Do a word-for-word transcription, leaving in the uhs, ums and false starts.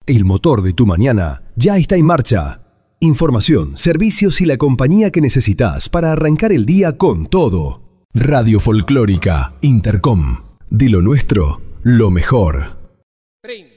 El motor de tu mañana ya está en marcha. Información, servicios y la compañía que necesitas para arrancar el día con todo. Radio Folclórica Intercom. De lo nuestro, lo mejor. Trin.